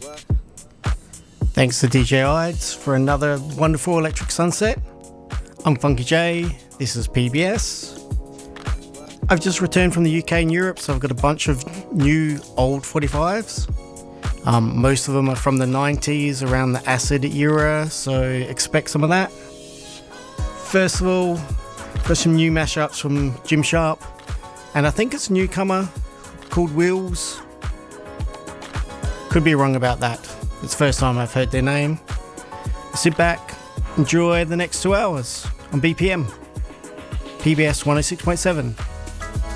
Thanks to DJ Ides for another wonderful Electric Sunset. I'm Funky J, this is PBS. I've just returned from the UK and Europe, so I've got a bunch of new old 45s. Most of them are from the 90s, around the acid era, so expect some of that. First of all, got some new mashups from Gymsharp, and I think it's a newcomer called Wheels. Could be wrong about that. It's the first time I've heard their name. Sit back, enjoy the next 2 hours on BPM. PBS 106.7.